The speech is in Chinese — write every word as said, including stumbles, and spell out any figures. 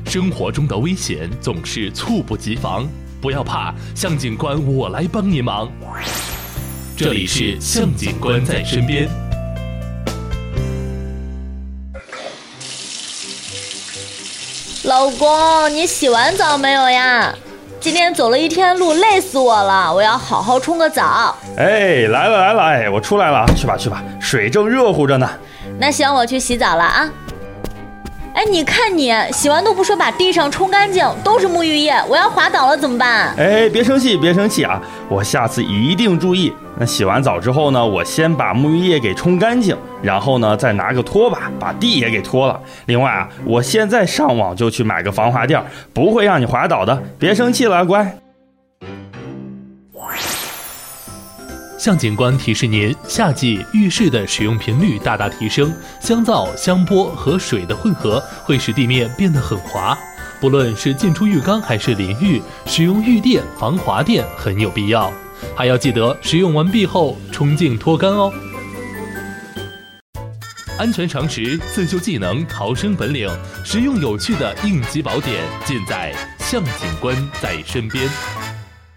生活中的危险总是猝不及防，不要怕，向警官我来帮你忙。这里是向警官在身边。 老公，你洗完澡没有呀？今天走了一天路，累死我了，我要好好冲个澡。 哎，来了来了，哎，我出来了，去吧去吧，水正热乎着呢。 那行，我去洗澡了啊。哎，你看你洗完都不说把地上冲干净，都是沐浴液，我要滑倒了怎么办？ 哎，别生气别生气啊，我下次一定注意。那洗完澡之后呢，我先把沐浴液给冲干净，然后呢再拿个拖把把地也给拖了。另外啊，我现在上网就去买个防滑垫，不会让你滑倒的，别生气了，乖。 向警官提示您，夏季浴室的使用频率大大提升，香皂、香波和水的混合会使地面变得很滑。不论是进出浴缸还是淋浴，使用浴垫、防滑垫很有必要。还要记得使用完毕后冲净脱干哦。安全常识、自救技能、逃生本领，实用有趣的应急宝典，尽在向警官在身边。